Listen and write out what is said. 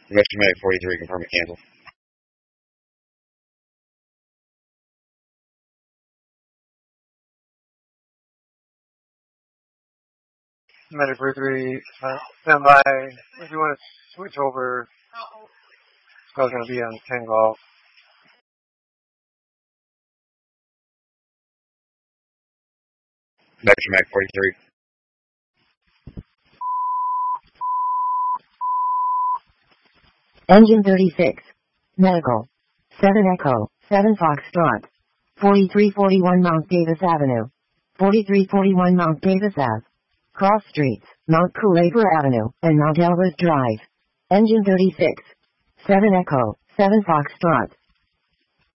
Medic 43, confirm and cancel. Medic 43, stand by. If you want to switch over, it's going to be on 10 Golf. Medic 43. Engine 36. Medical. 7 Echo, 7 Foxtrot. 4341 Mount Davis Avenue. 4341 Mount Davis Ave. Cross Streets, Mount Coolaber Avenue, and Mount Elvis Drive. Engine 36. 7 Echo, 7 Foxtrot.